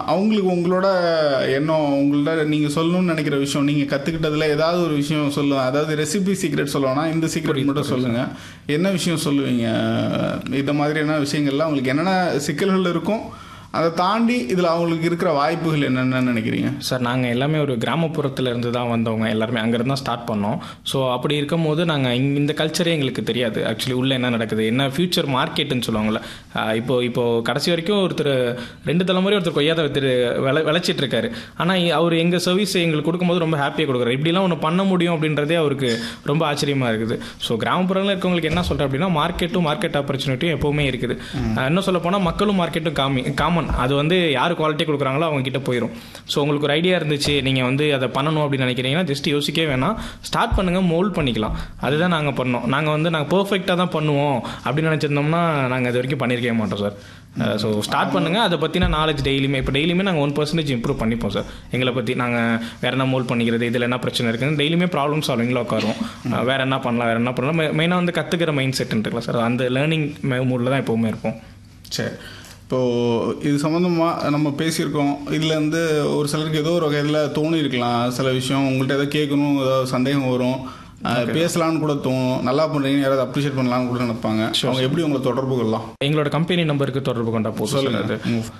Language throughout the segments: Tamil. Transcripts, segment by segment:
அவங்களுக்கு உங்களோட எண்ணம், உங்கள்ட்ட நீங்கள் சொல்லணும்னு நினைக்கிற விஷயம், நீங்கள் கற்றுக்கிட்டதில் ஏதாவது ஒரு விஷயம் சொல்லுவேன். அதாவது ரெசிபி சீக்ரெட் சொல்லணும்னா இந்த சீக்ரெட் மட்டும் சொல்லுங்கள். என்ன விஷயம் சொல்லுவீங்க? இந்த மாதிரியான விஷயங்கள்லாம் உங்களுக்கு என்னென்ன சிக்கல்கள் இருக்கும், அதை தாண்டி இதில் அவங்களுக்கு இருக்கிற வாய்ப்புகள் என்னென்னு நினைக்கிறீங்க? சார், நாங்கள் எல்லாமே ஒரு கிராமப்புறத்தில் இருந்து தான் வந்தவங்க, எல்லாருமே அங்கேருந்து தான் ஸ்டார்ட் பண்ணோம். ஸோ அப்படி இருக்கும் போது நாங்கள் இந்த கல்ச்சரே எங்களுக்கு தெரியாது. ஆக்சுவலி உள்ளே என்ன நடக்குது, என்ன ஃபியூச்சர் மார்க்கெட்டுன்னு சொல்லுவாங்கள்ல. இப்போது கடைசி வரைக்கும் ஒருத்தர் 2 தலைமுறை ஒருத்தர் கொய்யாத விளைச்சிட்டு இருக்காரு. ஆனால் அவர் எங்கள் சர்வீஸ் எங்களுக்கு கொடுக்கும்போது ரொம்ப ஹாப்பியாக கொடுக்குறாரு. இப்படிலாம் ஒன்று பண்ண முடியும் அப்படின்றதே அவருக்கு ரொம்ப ஆச்சரியமாக இருக்குது. ஸோ கிராமப்புறங்களில் இருக்கவங்களுக்கு என்ன சொல்கிறேன் அப்படின்னா, மார்க்கெட் ஆப்பர்ச்சுனிட்டியும் எப்போவுமே இருக்குது. இன்னும் சொல்ல போனால் மக்களும் மார்க்கெட்டும் காமன். அது யார் குவாலிட்டி கொடுக்குறாங்களோ அவங்க கிட்ட போயிடும். ஸோ உங்களுக்கு ஒரு ஐடியா இருந்துச்சு, நீங்கள் அதை பண்ணணும் அப்படின்னு நினைக்கிறீங்கன்னா ஜஸ்ட் யோசிக்கவே வேணாம், ஸ்டார்ட் பண்ணுங்கள், மோல்ட் பண்ணிக்கலாம். அதுதான் நாங்கள் பண்ணோம். நாங்கள் பெர்ஃபெக்டாக தான் பண்ணுவோம் அப்படின்னு நினச்சிருந்தோம்னா நாங்கள் இது வரைக்கும் பண்ணியிருக்கவே மாட்டோம் சார். ஸோ ஸ்டார்ட் பண்ணுங்கள். அதை பற்றின நாலேஜ் டெய்லியுமே நாங்கள் 1% இம்ப்ரூவ் பண்ணிப்போம் சார். எங்களை பற்றி நாங்கள் வேறு என்ன மோல்ட் பண்ணிக்கிறது, இதில் என்ன பிரச்சனை இருக்குன்னு டெய்லியுமே ப்ராப்ளம் சால்விங்கில் உட்காருவோம். வேறு என்ன பண்ணலாம் மெயினாக கற்றுக்கிற மைண்ட் செட் இருக்குல்ல சார், அந்த லேர்னிங் மூடில் தான் எப்போவுமே இருப்போம். சரி, இப்போது இது சம்மந்தமாக நம்ம பேசியிருக்கோம். இதில் ஒரு சிலருக்கு ஏதோ ஒரு வகையில் தோணி இருக்கலாம், சில விஷயம் உங்கள்கிட்ட எதாவது கேட்கணும், ஏதாவது சந்தேகம் வரும், பேசலான்னு கூட தோணும், நல்லா பண்ணுறீங்கன்னு யாராவது அப்ரிஷியேட் பண்ணலான்னு கூட நினைப்பாங்க. அவங்க எப்படி உங்களை தொடர்பு கொள்ளலாம்? எங்களோட கம்பெனி நம்பருக்கு தொடர்பு கொண்டா போதும். சொல்லுங்கள்.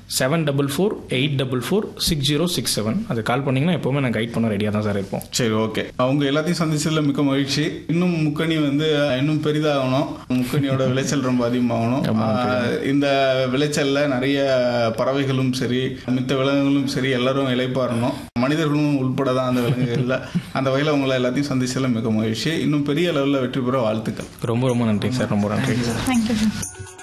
7448446067. அது கால் பண்ணிங்கன்னா எப்போவுமே நான் கைட் பண்ண ரெடியாக தான் சார் இருப்போம். சரி, ஓகே. அவங்க எல்லாத்தையும் சந்திச்சதில் மிக்க மகிழ்ச்சி. இன்னும் முக்கணி இன்னும் பெரிதாகணும், முக்கணியோட விளைச்சல் ரொம்ப அதிகமாகணும். இந்த விளைச்சலில் நிறைய பறவைகளும் சரி, மித்த விலங்குகளும் சரி, எல்லாரும் இளைப்பாறணும், மனிதர்களும் உட்பட தான் அந்த விலங்குகளில். அந்த வகையில் உங்களை எல்லாத்தையும் சந்திச்சதில் மிக மகிழ்ச்சி. இன்னும் பெரிய அளவில் வெற்றி பெற வாழ்த்துக்கள். ரொம்ப ரொம்ப நன்றி சார். ரொம்ப நன்றி. Thank you sir.